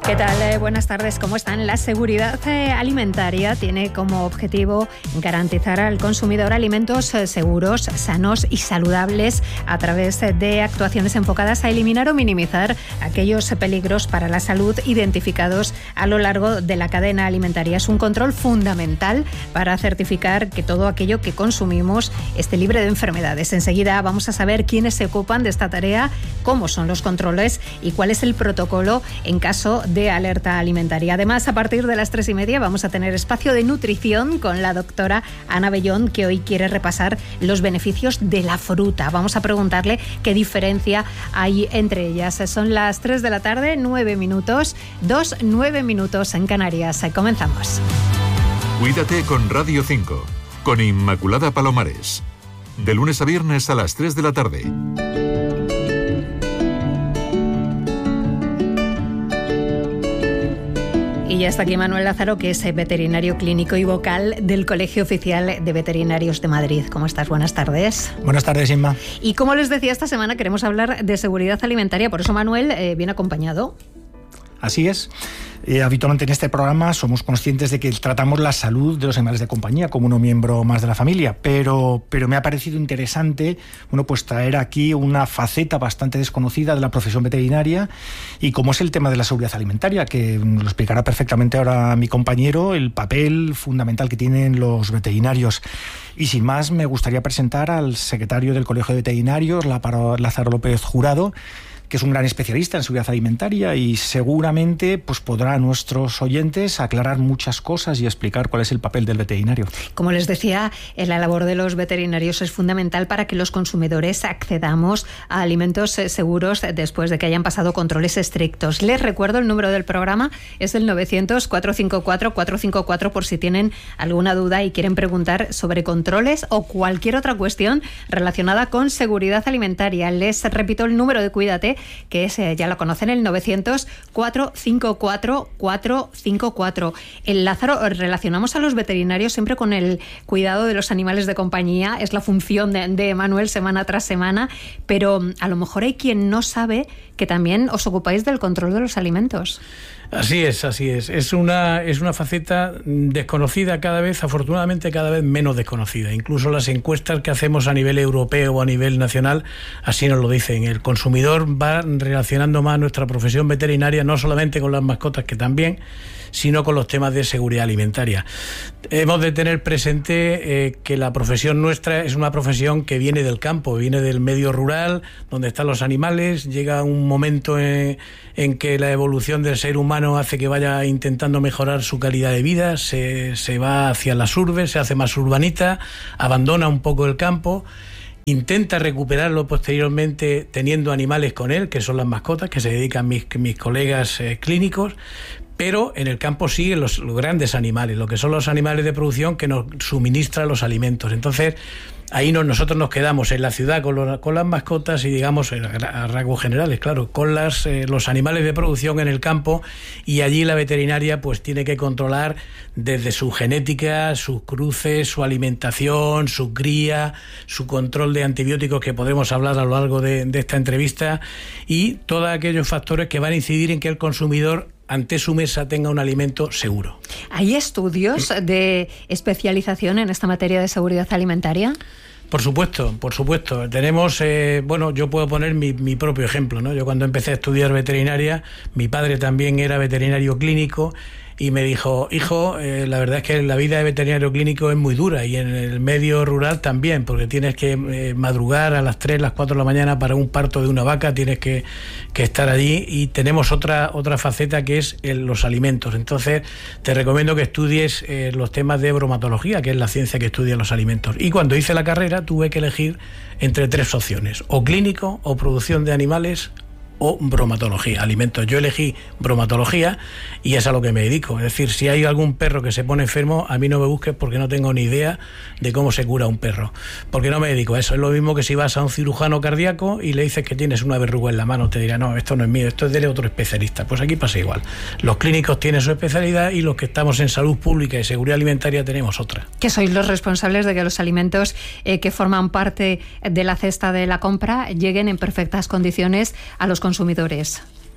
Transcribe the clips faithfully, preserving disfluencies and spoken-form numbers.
¿Qué tal? Eh, buenas tardes, ¿cómo están? La seguridad eh, alimentaria tiene como objetivo garantizar al consumidor alimentos eh, seguros, sanos y saludables a través de actuaciones enfocadas a eliminar o minimizar aquellos peligros para la salud identificados a lo largo de la cadena alimentaria. Es un control fundamental para certificar que todo aquello que consumimos esté libre de enfermedades. Enseguida vamos a saber quiénes se ocupan de esta tarea, cómo son los controles y cuál es el protocolo en caso de de alerta alimentaria. Además, a partir de las tres y media vamos a tener espacio de nutrición con la doctora Ana Bellón, que hoy quiere repasar los beneficios de la fruta. Vamos a preguntarle qué diferencia hay entre ellas. Son las tres de la tarde, nueve minutos, dos, nueve minutos en Canarias. Comenzamos. Cuídate con Radio cinco, con Inmaculada Palomares. De lunes a viernes a las tres de la tarde. Y ya está aquí Manuel Lázaro, que es veterinario clínico y vocal del Colegio Oficial de Veterinarios de Madrid. ¿Cómo estás? Buenas tardes. Buenas tardes, Inma. Y como les decía, esta semana queremos hablar de seguridad alimentaria, por eso Manuel eh, viene acompañado. Así es. Eh, habitualmente en este programa somos conscientes de que tratamos la salud de los animales de compañía como uno miembro más de la familia, pero, pero me ha parecido interesante bueno, pues traer aquí una faceta bastante desconocida de la profesión veterinaria, y como es el tema de la seguridad alimentaria, que lo explicará perfectamente ahora mi compañero, el papel fundamental que tienen los veterinarios. Y sin más, me gustaría presentar al secretario del Colegio de Veterinarios, Lázaro López Jurado, que es un gran especialista en seguridad alimentaria y seguramente pues, podrá a nuestros oyentes aclarar muchas cosas y explicar cuál es el papel del veterinario. Como les decía, la labor de los veterinarios es fundamental para que los consumidores accedamos a alimentos seguros después de que hayan pasado controles estrictos. Les recuerdo, el número del programa es el novecientos, cuatrocientos cincuenta y cuatro, cuatrocientos cincuenta y cuatro por si tienen alguna duda y quieren preguntar sobre controles o cualquier otra cuestión relacionada con seguridad alimentaria. Les repito el número de Cuídate, que es, eh, ya lo conocen, el novecientos, cuatrocientos cincuenta y cuatro, cuatrocientos cincuenta y cuatro. El Lázaro, relacionamos a los veterinarios siempre con el cuidado de los animales de compañía, es la función de, de Manuel semana tras semana, pero a lo mejor hay quien no sabe que también os ocupáis del control de los alimentos. Así es, así es. Es una, es una faceta desconocida cada vez, afortunadamente cada vez menos desconocida. Incluso las encuestas que hacemos a nivel europeo o a nivel nacional así nos lo dicen. El consumidor va relacionando más nuestra profesión veterinaria, no solamente con las mascotas, que también, sino con los temas de seguridad alimentaria. Hemos de tener presente eh, que la profesión nuestra es una profesión que viene del campo, viene del medio rural, donde están los animales. Llega un momento en, en que la evolución del ser humano hace que vaya intentando mejorar su calidad de vida, se, se va hacia las urbes, se hace más urbanita, abandona un poco el campo, intenta recuperarlo posteriormente teniendo animales con él, que son las mascotas, que se dedican mis, mis colegas eh, clínicos. Pero en el campo siguen los, los grandes animales, lo que son los animales de producción que nos suministran los alimentos. Entonces, ahí no, nosotros nos quedamos en la ciudad con, los, con las mascotas y, digamos, a rasgos generales, claro, con las, eh, los animales de producción en el campo, y allí la veterinaria pues tiene que controlar desde su genética, sus cruces, su alimentación, su cría, su control de antibióticos, que podremos hablar a lo largo de, de esta entrevista, y todos aquellos factores que van a incidir en que el consumidor ante su mesa tenga un alimento seguro. ¿Hay estudios de especialización en esta materia de seguridad alimentaria? Por supuesto, por supuesto. Tenemos, eh, bueno, yo puedo poner mi, mi propio ejemplo, ¿no? Yo cuando empecé a estudiar veterinaria, mi padre también era veterinario clínico, y me dijo, hijo, eh, la verdad es que la vida de veterinario clínico es muy dura, y en el medio rural también, porque tienes que eh, madrugar a las tres, las cuatro de la mañana para un parto de una vaca, tienes que, que estar allí, y tenemos otra otra faceta que es el, los alimentos. Entonces te recomiendo que estudies eh, los temas de bromatología, que es la ciencia que estudia los alimentos. Y cuando hice la carrera tuve que elegir entre tres opciones: o clínico, o producción de animales, o bromatología, alimentos. Yo elegí bromatología y es a lo que me dedico. Es decir, si hay algún perro que se pone enfermo, a mí no me busques porque no tengo ni idea de cómo se cura un perro, porque no me dedico a eso. Es lo mismo que si vas a un cirujano cardíaco y le dices que tienes una verruga en la mano, te dirá, no, esto no es mío, esto es de otro especialista. Pues aquí pasa igual. Los clínicos tienen su especialidad y los que estamos en salud pública y seguridad alimentaria tenemos otra. Que sois los responsables de que los alimentos eh, que forman parte de la cesta de la compra lleguen en perfectas condiciones a los consumidores.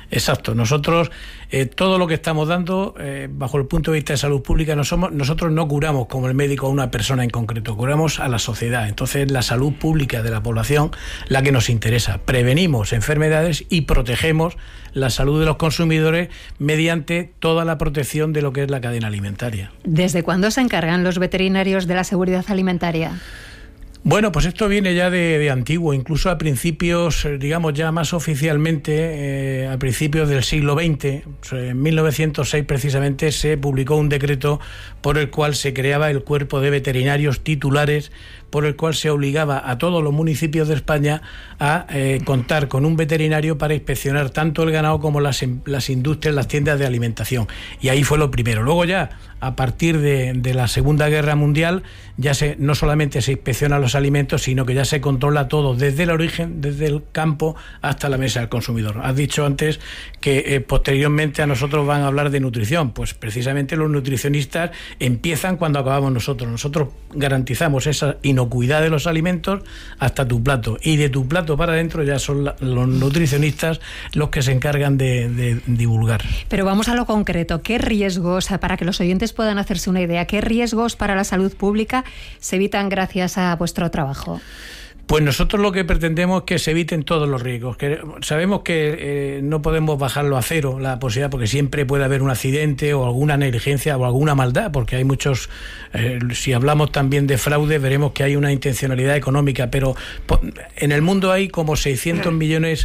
Exacto. Nosotros, eh, todo lo que estamos dando, eh, bajo el punto de vista de salud pública, no somos, nosotros no curamos como el médico a una persona en concreto, curamos a la sociedad. Entonces, la salud pública de la población, la que nos interesa. Prevenimos enfermedades y protegemos la salud de los consumidores mediante toda la protección de lo que es la cadena alimentaria. ¿Desde cuándo se encargan los veterinarios de la seguridad alimentaria? Bueno, pues esto viene ya de, de antiguo, incluso a principios, digamos ya más oficialmente, eh, a principios del siglo veinte, en mil novecientos seis precisamente, se publicó un decreto por el cual se creaba el cuerpo de veterinarios titulares, por el cual se obligaba a todos los municipios de España a eh, contar con un veterinario para inspeccionar tanto el ganado como las, las industrias, las tiendas de alimentación. Y ahí fue lo primero. Luego ya, a partir de, de la Segunda Guerra Mundial, ya se no solamente se inspeccionan los alimentos, sino que ya se controla todo, desde el origen, desde el campo hasta la mesa del consumidor. Has dicho antes que eh, posteriormente a nosotros van a hablar de nutrición. Pues precisamente los nutricionistas empiezan cuando acabamos nosotros. Nosotros garantizamos esa inocuidad de los alimentos hasta tu plato, y de tu plato para adentro ya son la, los nutricionistas los que se encargan de, de divulgar. Pero vamos a lo concreto. ¿Qué riesgos, para que los oyentes puedan hacerse una idea, qué riesgos para la salud pública se evitan gracias a vuestro trabajo? Pues nosotros lo que pretendemos es que se eviten todos los riesgos. Que sabemos que eh, no podemos bajarlo a cero, la posibilidad, porque siempre puede haber un accidente o alguna negligencia o alguna maldad, porque hay muchos, eh, si hablamos también de fraude, veremos que hay una intencionalidad económica, pero en el mundo hay como seiscientos millones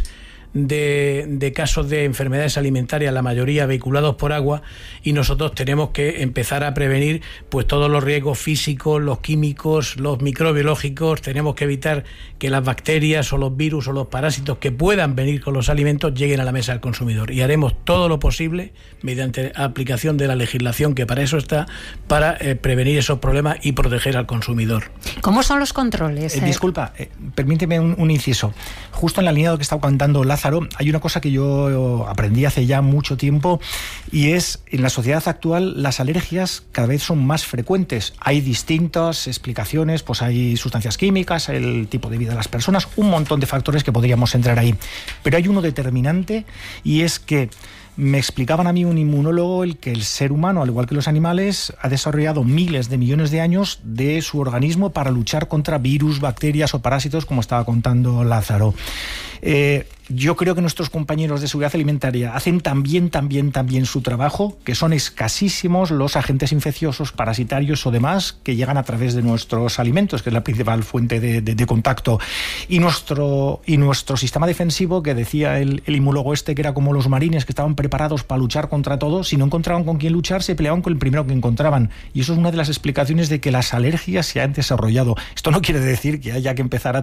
De, de casos de enfermedades alimentarias, la mayoría vehiculados por agua, y nosotros tenemos que empezar a prevenir pues todos los riesgos físicos, los químicos, los microbiológicos. Tenemos que evitar que las bacterias o los virus o los parásitos que puedan venir con los alimentos lleguen a la mesa del consumidor, y haremos todo lo posible mediante aplicación de la legislación que para eso está, para eh, prevenir esos problemas y proteger al consumidor. ¿Cómo son los controles? Eh, disculpa, eh, permíteme un, un inciso. Justo en la línea de lo que está contando Lázaro, hay una cosa que yo aprendí hace ya mucho tiempo, y es, en la sociedad actual las alergias cada vez son más frecuentes. Hay distintas explicaciones, pues hay sustancias químicas, el tipo de vida de las personas, un montón de factores que podríamos entrar ahí. Pero hay uno determinante, y es que me explicaban a mí un inmunólogo el que el ser humano, al igual que los animales, ha desarrollado miles de millones de años de su organismo para luchar contra virus, bacterias o parásitos, como estaba contando Lázaro. Eh, yo creo que nuestros compañeros de seguridad alimentaria hacen también, también, también su trabajo, que son escasísimos los agentes infecciosos, parasitarios o demás que llegan a través de nuestros alimentos, que es la principal fuente de, de, de contacto. Y nuestro, y nuestro sistema defensivo, que decía el, el inmunólogo este, que era como los marines, que estaban preparados para luchar contra todo, si no encontraban con quién luchar, se peleaban con el primero que encontraban. Y eso es una de las explicaciones de que las alergias se han desarrollado. Esto no quiere decir que haya que empezar a